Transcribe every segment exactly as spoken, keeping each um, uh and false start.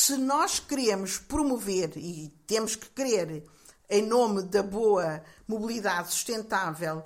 se nós queremos promover, e temos que querer, em nome da boa mobilidade sustentável,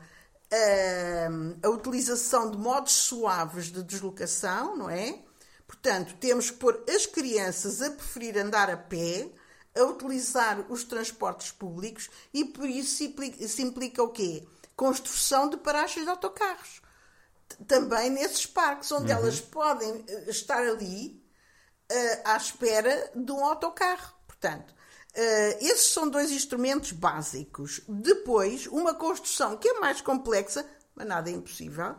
a, a utilização de modos suaves de deslocação, não é? Portanto, temos que pôr as crianças a preferir andar a pé, a utilizar os transportes públicos, e por isso implica, se implica o quê? Construção de paragens de autocarros. Também nesses parques, onde uhum. elas podem estar ali uh, à espera de um autocarro. Portanto, uh, esses são dois instrumentos básicos. Depois, uma construção que é mais complexa, mas nada é impossível,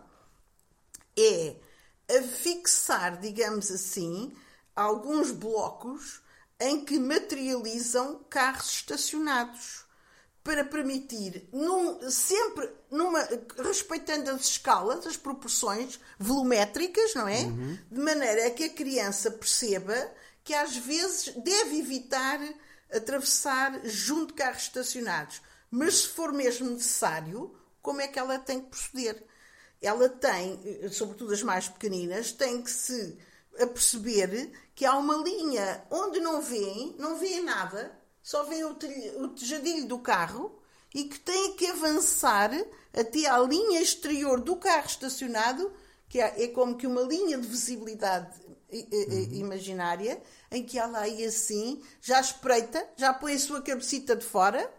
é a fixar, digamos assim, alguns blocos em que materializam carros estacionados, para permitir, num, sempre numa, respeitando as escalas, as proporções volumétricas, não é? Uhum. De maneira a que a criança perceba que às vezes deve evitar atravessar junto de carros estacionados. Mas se for mesmo necessário, como é que ela tem que proceder? Ela tem, sobretudo as mais pequeninas, tem que se aperceber que há uma linha onde não vêem, não vêem nada, só vê o, telho, o tejadilho do carro, e que tem que avançar até à linha exterior do carro estacionado, que é, é como que uma linha de visibilidade uhum. imaginária, em que ela aí assim já espreita, já põe a sua cabecita de fora,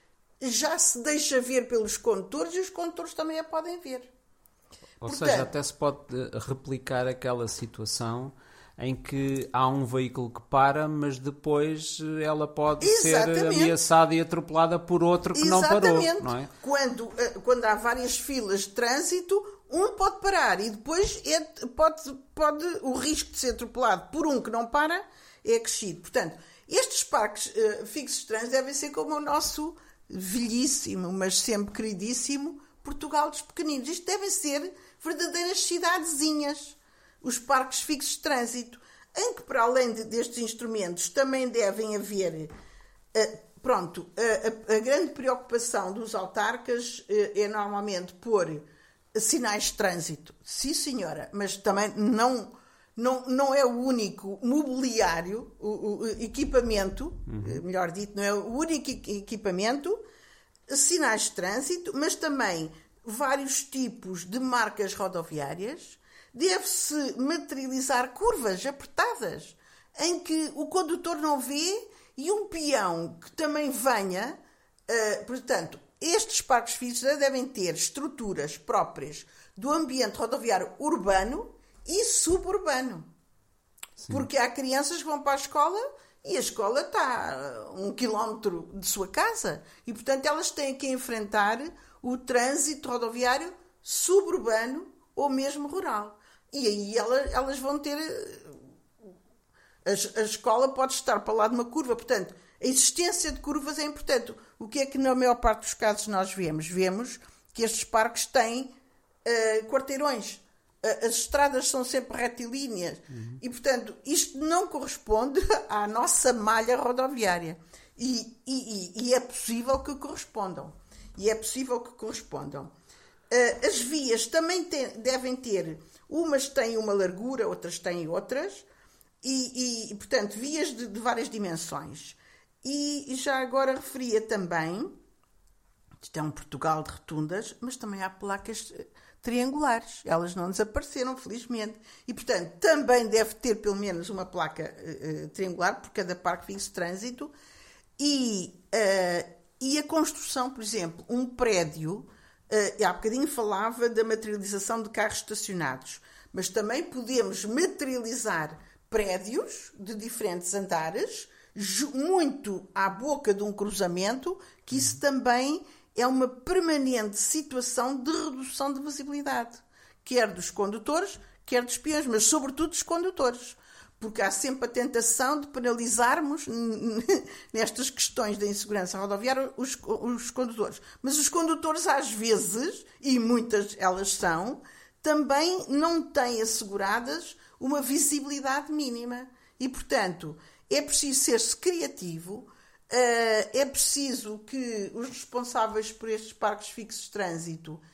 já se deixa ver pelos condutores, e os condutores também a podem ver. Ou Portanto, seja, até se pode replicar aquela situação em que há um veículo que para, mas depois ela pode exatamente. ser ameaçada e atropelada por outro que exatamente. não parou, não é? Quando, quando há várias filas de trânsito, um pode parar e depois é, pode, pode, o risco de ser atropelado por um que não para é acrescido. Portanto, estes parques uh, fixos de trânsito devem ser como o nosso velhíssimo, mas sempre queridíssimo Portugal dos pequeninos. Isto devem ser verdadeiras cidadezinhas. Os parques fixos de trânsito, em que, para além de, destes instrumentos, também devem haver... Uh, pronto, a, a, a grande preocupação dos autarcas uh, é normalmente pôr sinais de trânsito. Sim, senhora, mas também não, não, não é o único mobiliário, o, o equipamento, uhum. melhor dito, não é o único equipamento, sinais de trânsito, mas também vários tipos de marcas rodoviárias. Deve-se materializar curvas apertadas, em que o condutor não vê e um peão que também venha. Uh, portanto, estes parques fixos devem ter estruturas próprias do ambiente rodoviário urbano e suburbano. Sim. Porque há crianças que vão para a escola e a escola está a um quilómetro de sua casa. E, portanto, elas têm que enfrentar o trânsito rodoviário suburbano ou mesmo rural. E aí elas, elas vão ter... A, a escola pode estar para lá de uma curva. Portanto, a existência de curvas é importante. O que é que na maior parte dos casos nós vemos? Vemos que estes parques têm uh, quarteirões. Uh, as estradas são sempre retilíneas. Uhum. E, portanto, isto não corresponde à nossa malha rodoviária. E, e, e é possível que correspondam. E é possível que correspondam. Uh, as vias também te, devem ter... Umas têm uma largura, outras têm outras. E, e portanto, vias de, de várias dimensões. E, e já agora referia também... Isto é um Portugal de rotundas, mas também há placas triangulares. Elas não desapareceram, felizmente. E, portanto, também deve ter pelo menos uma placa uh, triangular por cada parque fixo de trânsito. E, uh, e a construção, por exemplo, um prédio... Uh, há bocadinho falava da materialização de carros estacionados, mas também podemos materializar prédios de diferentes andares, muito à boca de um cruzamento, que isso também é uma permanente situação de redução de visibilidade, quer dos condutores, quer dos peões, mas sobretudo dos condutores. Porque há sempre a tentação de penalizarmos nestas questões da insegurança rodoviária os, os condutores. Mas os condutores, às vezes, e muitas elas são, também não têm asseguradas uma visibilidade mínima. E, portanto, é preciso ser-se criativo, é preciso que os responsáveis por estes parques fixos de trânsito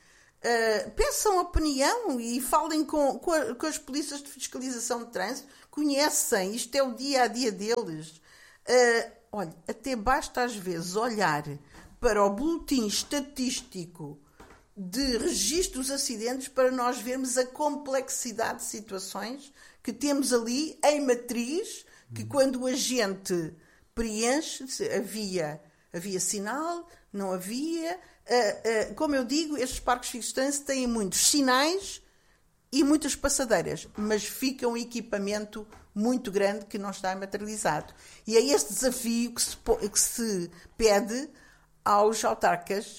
Uh, peçam opinião e falem com, com, a, com as polícias de fiscalização de trânsito, conhecem, isto é o dia a dia deles. Uh, olha, até basta às vezes olhar para o boletim estatístico de registro dos acidentes para nós vermos a complexidade de situações que temos ali em matriz, que quando o agente preenche, havia, havia sinal, não havia... Uh, uh, como eu digo, estes parques fixos de trânsito têm muitos sinais e muitas passadeiras, mas fica um equipamento muito grande que não está materializado. E é este desafio que se, que se pede aos autarcas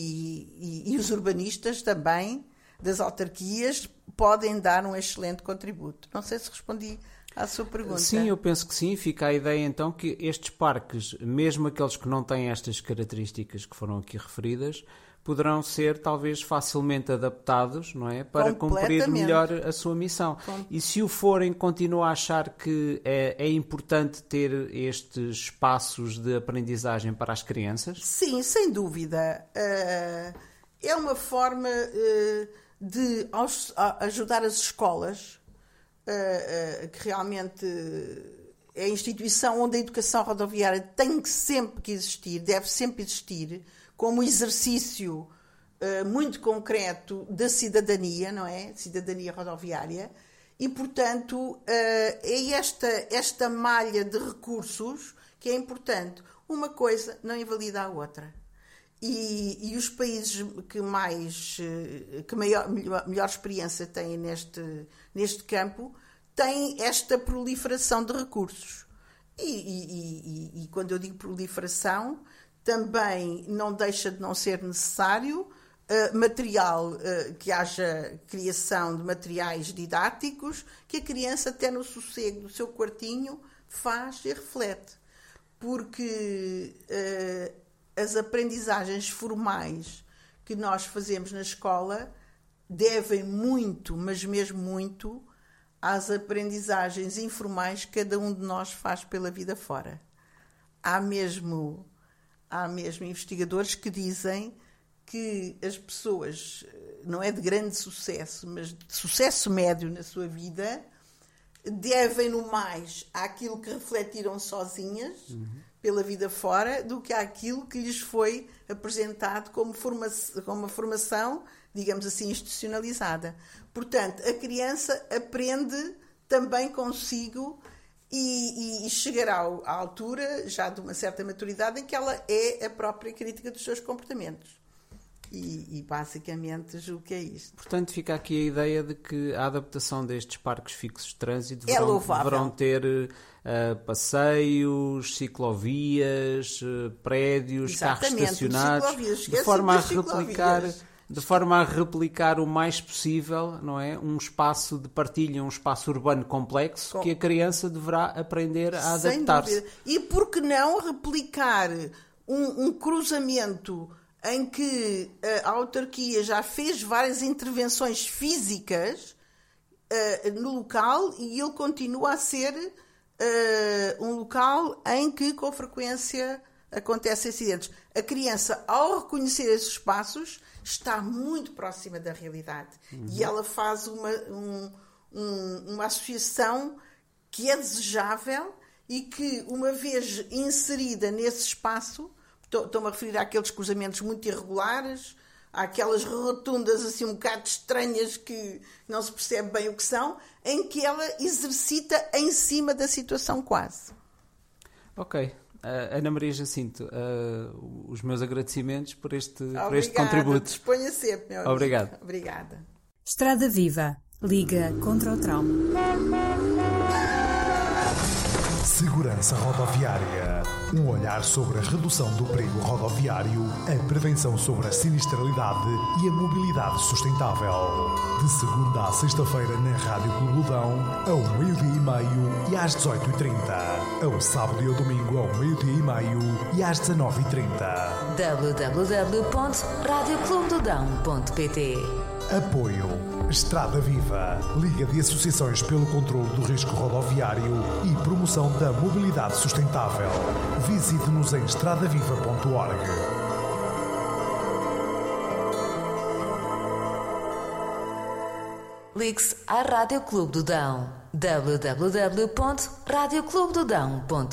e, e, e os urbanistas também das autarquias podem dar um excelente contributo. Não sei se respondi à sua pergunta. Sim, eu penso que sim. Fica a ideia então que estes parques, mesmo aqueles que não têm estas características que foram aqui referidas, poderão ser talvez facilmente adaptados, não é, para cumprir melhor a sua missão. Com... E se o forem, continua a achar que é, é importante ter estes espaços de aprendizagem para as crianças? Sim, sem dúvida. Uh, é uma forma uh, de aos, a, ajudar as escolas, Uh, uh, que realmente é a instituição onde a educação rodoviária tem que sempre que existir, deve sempre existir, como exercício uh, muito concreto da cidadania, não é? Cidadania rodoviária. E, portanto, uh, é esta, esta malha de recursos que é importante. Uma coisa não invalida a outra. E, e os países que mais que maior, melhor, melhor experiência têm neste, neste campo têm esta proliferação de recursos. E, e, e, e quando eu digo proliferação, também não deixa de não ser necessário uh, material, uh, que haja criação de materiais didáticos, que a criança até no sossego do seu quartinho faz e reflete. Porque... Uh, as aprendizagens formais que nós fazemos na escola devem muito, mas mesmo muito, às aprendizagens informais que cada um de nós faz pela vida fora. Há mesmo, há mesmo investigadores que dizem que as pessoas, não é de grande sucesso, mas de sucesso médio na sua vida, devem no mais àquilo que refletiram sozinhas, uhum. pela vida fora, do que àquilo que lhes foi apresentado como, forma, como uma formação, digamos assim, institucionalizada. Portanto, a criança aprende também consigo e, e, e chegará à altura, já de uma certa maturidade, em que ela é a própria crítica dos seus comportamentos. E, e basicamente julgo que é isto. Portanto, fica aqui a ideia de que a adaptação destes parques fixos de trânsito deverão, é deverão ter uh, passeios, ciclovias, uh, prédios, exatamente, carros estacionados, de forma a replicar, de forma a replicar o mais possível, não é, um espaço de partilha, um espaço urbano complexo Com... que a criança deverá aprender a adaptar-se. E por que não replicar um, um cruzamento em que a autarquia já fez várias intervenções físicas uh, no local e ele continua a ser uh, um local em que com frequência acontecem acidentes. A criança, ao reconhecer esses espaços, está muito próxima da realidade. Uhum. E ela faz uma, um, um, uma associação que é desejável e que, uma vez inserida nesse espaço, estou-me a referir àqueles cruzamentos muito irregulares, àquelas rotundas assim um bocado estranhas que não se percebe bem o que são, em que ela exercita em cima da situação quase. Ok. Uh, Ana Maria Jacinto, uh, os meus agradecimentos por este, por este contributo. Disponha sempre, meu amigo. Obrigado. Obrigada. Estrada Viva. Liga contra o trauma. Segurança Rodoviária. Um olhar sobre a redução do perigo rodoviário, a prevenção sobre a sinistralidade e a mobilidade sustentável. De segunda a sexta-feira na Rádio Clube Ludão, ao meio-dia e meio e às dezoito e trinta. Ao sábado e ao domingo, ao meio-dia e meio e às dezanove e trinta. w w w ponto rádio clube ludão ponto p t. Apoio Estrada Viva, Liga de Associações pelo Controlo do Risco Rodoviário e Promoção da Mobilidade Sustentável. Visite-nos em estradaviva ponto org. ligue-se à Rádio Clube do Dão. w w w ponto rádio clube do dão ponto